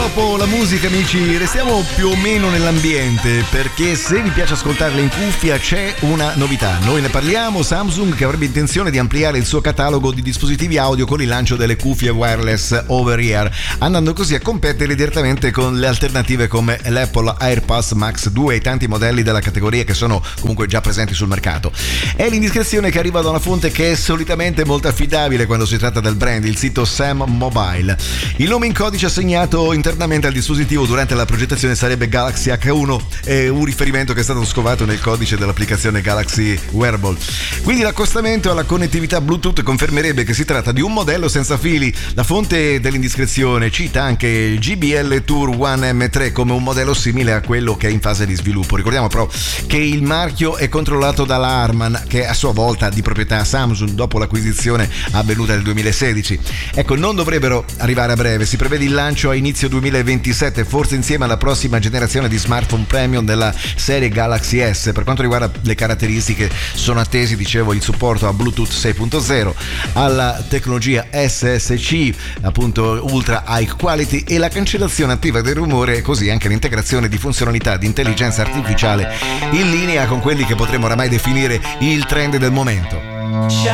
dopo la musica, amici, restiamo più o meno nell'ambiente, perché se vi piace ascoltarle in cuffia c'è una novità. Noi ne parliamo, Samsung che avrebbe intenzione di ampliare il suo catalogo di dispositivi audio con il lancio delle cuffie wireless over-ear, andando così a competere direttamente con le alternative come l'Apple AirPods Max 2 e tanti modelli della categoria che sono comunque già presenti sul mercato. È l'indiscrezione che arriva da una fonte che è solitamente molto affidabile quando si tratta del brand, il sito Sam Mobile. Il nome in codice assegnato internamente al dispositivo durante la progettazione sarebbe Galaxy H1, un riferimento che è stato scovato nel codice dell'applicazione Galaxy Wearable. Quindi l'accostamento alla connettività Bluetooth confermerebbe che si tratta di un modello senza fili. La fonte dell'indiscrezione cita anche il JBL Tour One M3 come un modello simile a quello che è in fase di sviluppo. Ricordiamo però che il marchio è controllato dalla Harman, che a sua volta di proprietà Samsung dopo l'acquisizione avvenuta nel 2016. Ecco, non dovrebbero arrivare a breve, si prevede il lancio a inizio 2027, forse insieme alla prossima generazione di smartphone premium della serie Galaxy S. Per quanto riguarda le caratteristiche, sono attesi, dicevo, il supporto a Bluetooth 6.0, alla tecnologia SSC, appunto Ultra High Quality, e la cancellazione attiva del rumore, e così anche l'integrazione di funzionalità di intelligenza artificiale in linea con quelli che potremmo oramai definire il trend del momento.